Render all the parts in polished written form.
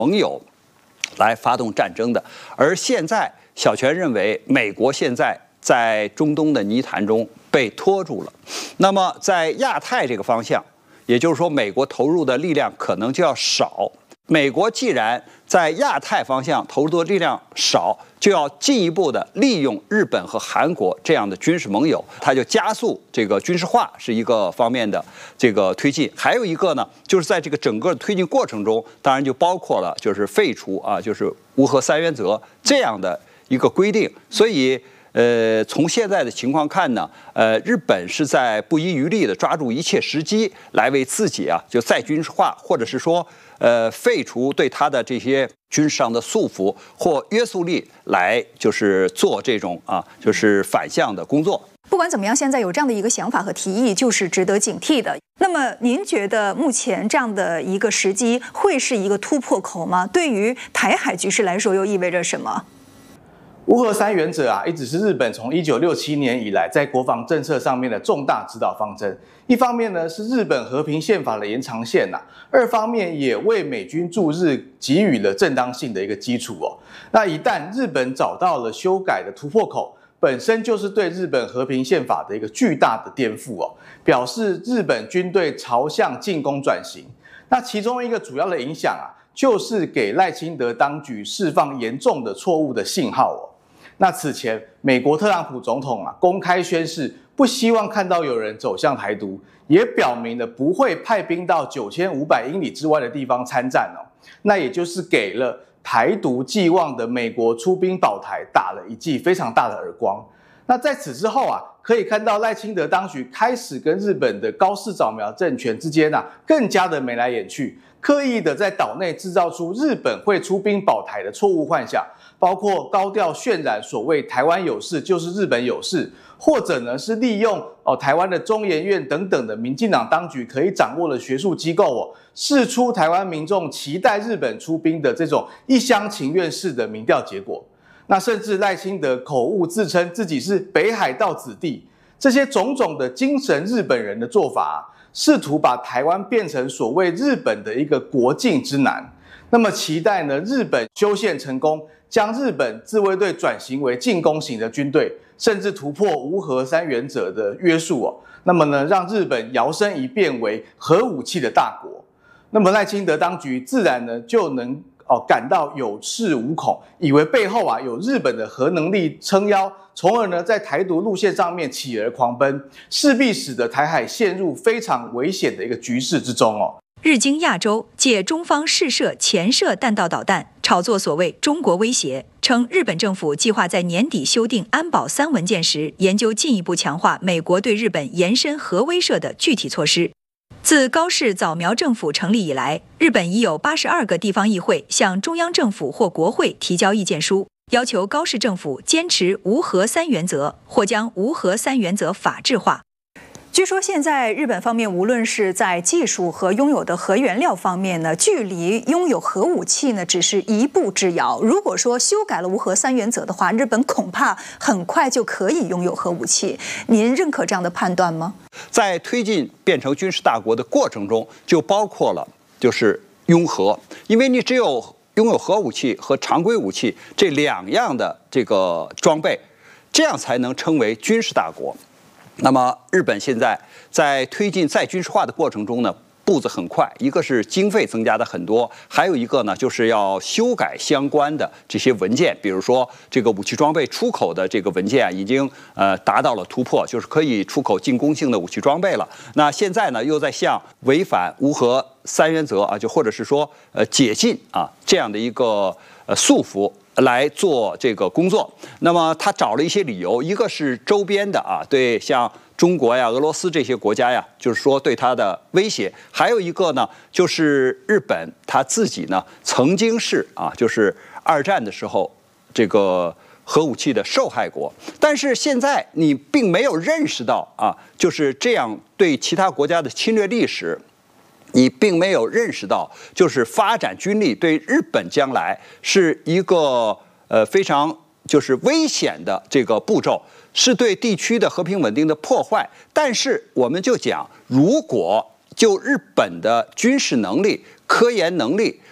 盟友来发动战争的。而现在，小泉认为美国现在在中东的泥潭中被拖住了。那么在亚太这个方向，也就是说，美国投入的力量可能就要少。美国既然在亚太方向投入的力量少，就要进一步的利用日本和韩国这样的军事盟友，它就加速这个军事化是一个方面的这个推进。还有一个呢，就是在这个整个推进过程中，当然就包括了就是废除就是无核三原则这样的一个规定。所以从现在的情况看呢，日本是在不遗余力的抓住一切时机来为自己就再军事化，或者是说废除对他的这些军事上的束缚或约束力，来就是做这种就是反向的工作。 不管怎么样，现在有这样的一个想法和提议，就是值得警惕的。那么，您觉得目前这样的一个时机会是一个突破口吗？对于台海局势来说，又意味着什么？ 无核三原则一直是日本从1967年以来在国防政策上面的重大指导方针。一方面呢是日本和平宪法的延长线二方面也为美军驻日给予了正当性的一个基础那一旦日本找到了修改的突破口，本身就是对日本和平宪法的一个巨大的颠覆表示日本军队朝向进攻转型。那其中一个主要的影响就是给赖清德当局释放严重的错误的信号那此前，美国特朗普总统公开宣示不希望看到有人走向台独，也表明了不会派兵到9500英里之外的地方参战那也就是给了台独寄望的美国出兵保台打了一记非常大的耳光。那在此之后可以看到赖清德当局开始跟日本的高市早苗政权之间更加的眉来眼去，刻意的在岛内制造出日本会出兵保台的错误幻想，包括高调渲染所谓台湾有事就是日本有事，或者呢是利用台湾的中研院等等的民进党当局可以掌握的学术机构释出台湾民众期待日本出兵的这种一厢情愿式的民调结果。那甚至赖清德口误自称自己是北海道子弟，这些种种的精神日本人的做法试图把台湾变成所谓日本的一个国境之南。那么期待呢日本修宪成功，将日本自卫队转型为进攻型的军队，甚至突破无核三原则的约束那么呢让日本摇身一变为核武器的大国。那么赖清德当局自然呢就能感到有恃无恐，以为背后有日本的核能力撑腰，从而呢在台独路线上面起而狂奔，势必使得台海陷入非常危险的一个局势之中日经亚洲借中方试射潜射弹道导弹，炒作所谓中国威胁，称日本政府计划在年底修订安保3文件时，研究进一步强化美国对日本延伸核威慑的具体措施。自高市早苗政府成立以来，日本已有82个地方议会向中央政府或国会提交意见书，要求高市政府坚持无核三原则，或将无核三原则法制化。据说现在日本方面无论是在技术和拥有的核原料方面呢，距离拥有核武器呢只是一步之遥。如果说修改了无核三原则的话，日本恐怕很快就可以拥有核武器。您认可这样的判断吗？ 在推进变成军事大国的过程中，就包括了就是拥核，因为你只有拥有核武器和常规武器这2样的这个装备，这样才能称为军事大国。那么日本现在在推进再军事化的过程中呢，步子很快，一个是经费增加的很多，还有一个呢就是要修改相关的这些文件，比如说这个武器装备出口的这个文件已经达到了突破，就是可以出口进攻性的武器装备了。那现在呢又在向违反无核三原则就或者是说解禁这样的一个束缚来做这个工作。那么他找了一些理由，一个是周边的对像中国呀、俄罗斯这些国家呀，就是说对他的威胁；还有一个呢，就是日本他自己呢曾经是就是2战的时候这个核武器的受害国，但是现在你并没有认识到就是这样对其他国家的侵略历史。你并没有认识到，就是发展军力对日本将来是一个非常就是危险的这个步骤，是对地区的和平稳定的破坏。但是我们就讲，如果就日本的军事能力、科研能力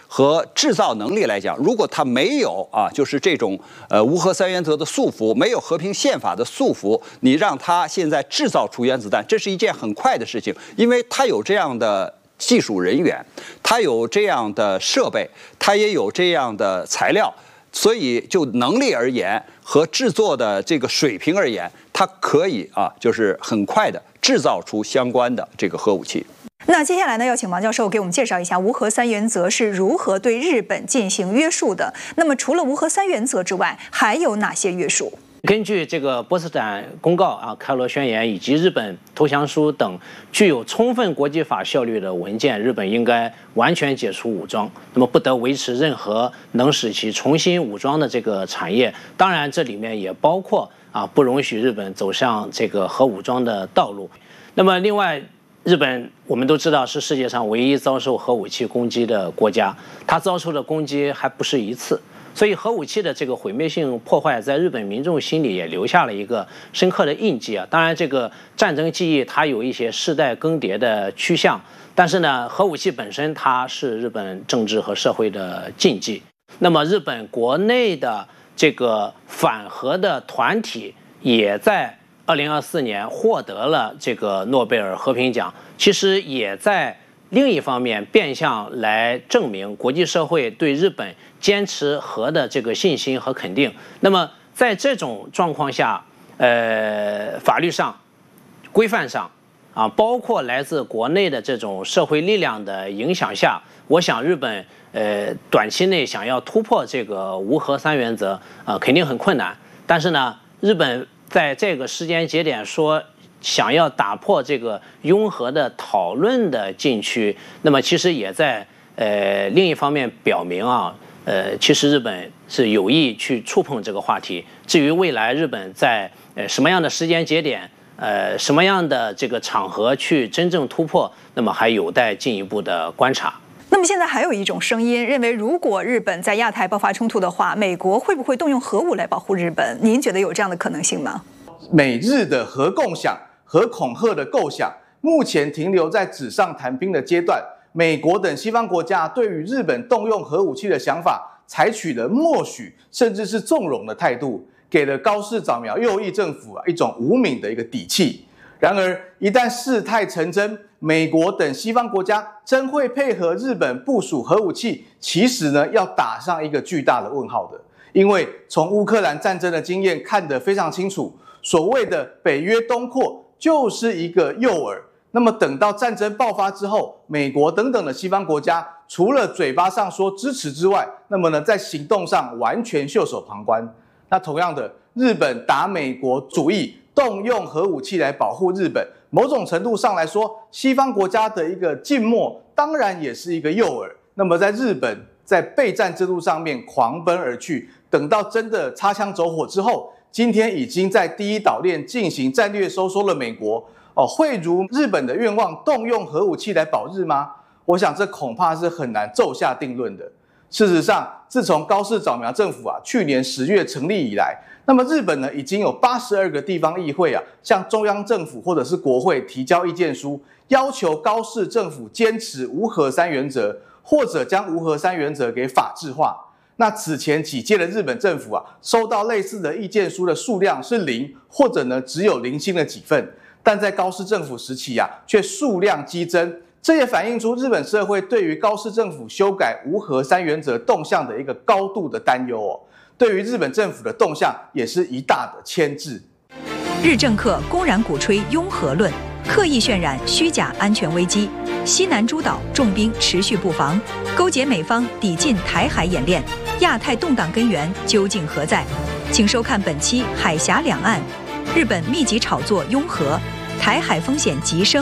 和制造能力来讲，如果它没有就是这种无核三原则的束缚，没有和平宪法的束缚，你让它现在制造出原子弹，这是一件很快的事情，因为它有这样的技术人员，它有这样的设备，它也有这样的材料。所以，就能力而言和制作的这个水平而言，它可以就是很快的制造出相关的这个核武器。 那接下来呢，要请王教授给我们介绍一下无核三原则是如何对日本进行约束的。那么，除了无核三原则之外，还有哪些约束？ 根据这个波茨坦公告开罗宣言以及日本投降书等具有充分国际法效力的文件，日本应该完全解除武装，那么不得维持任何能使其重新武装的这个产业。当然，这里面也包括不容许日本走向这个核武装的道路。那么，另外，日本我们都知道是世界上唯一遭受核武器攻击的国家，它遭受的攻击还不是一次。所以核武器的这个毁灭性破坏，在日本民众心里也留下了一个深刻的印记当然，这个战争记忆它有一些世代更迭的趋向，但是呢，核武器本身它是日本政治和社会的禁忌。那么，日本国内的这个反核的团体也在2024年获得了这个诺贝尔和平奖，其实也在另一方面变相来证明国际社会对日本坚持核的这个信心和肯定。那么在这种状况下，法律上、规范上包括来自国内的这种社会力量的影响下，我想日本短期内想要突破这个无核三原则肯定很困难。但是呢，日本在这个时间节点说想要打破这个拥核的讨论的禁区，那么其实也在另一方面表明其实日本是有意去触碰这个话题。至于未来日本在什么样的时间节点，什么样的这个场合去真正突破，那么还有待进一步的观察。 那么现在还有一种声音认为，如果日本在亚太爆发冲突的话，美国会不会动用核武来保护日本？您觉得有这样的可能性吗？ 美日的核共享、核恐吓的构想，目前停留在纸上谈兵的阶段。美国等西方国家对于日本动用核武器的想法，采取了默许甚至是纵容的态度，给了高市早苗右翼政府一种无名的一个底气。然而，一旦事态成真，美国等西方国家真会配合日本部署核武器，其实呢，要打上一个巨大的问号的。因为从乌克兰战争的经验看得非常清楚，所谓的北约东扩就是一个诱饵。那么等到战争爆发之后，美国等等的西方国家除了嘴巴上说支持之外，那么呢，在行动上完全袖手旁观。那同样的，日本打美国主意，动用核武器来保护日本，某种程度上来说，西方国家的一个静默，当然也是一个诱饵。那么在日本在备战之路上面狂奔而去，等到真的擦枪走火之后，今天已经在第一岛链进行战略收缩了美国，会如日本的愿望动用核武器来保日吗？我想这恐怕是很难骤下定论的。事实上，自从高市早苗政府去年10月成立以来，那么日本呢已经有82个地方议会向中央政府或者是国会提交意见书，要求高市政府坚持无核三原则，或者将无核三原则给法制化。那此前几届的日本政府收到类似的意见书的数量是0，或者呢只有零星的几份。但在高市政府时期却数量激增，这也反映出日本社会对于高市政府修改无核三原则动向的一个高度的担忧对于日本政府的动向也是一大的牵制。 日政客公然鼓吹拥核论，刻意渲染虚假安全危机，西南诸岛重兵持续布防，勾结美方抵近台海演练，亚太动荡根源究竟何在？请收看本期《海峡两岸》，日本密集炒作拥核，台海风险急升。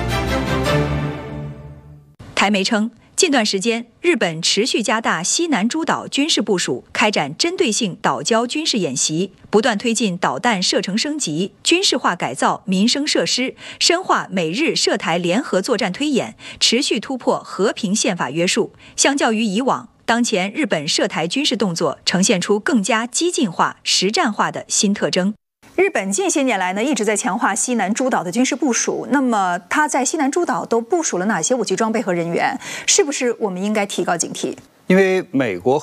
台媒称，近段时间，日本持续加大西南诸岛军事部署，开展针对性岛礁军事演习，不断推进导弹射程升级、军事化改造民生设施，深化美日涉台联合作战推演，持续突破和平宪法约束。相较于以往，当前日本涉台军事动作呈现出更加激进化、实战化的新特征。日本近些年来呢，一直在强化西南诸岛的军事部署。那么，它在西南诸岛都部署了哪些武器装备和人员？是不是我们应该提高警惕？ 因为美国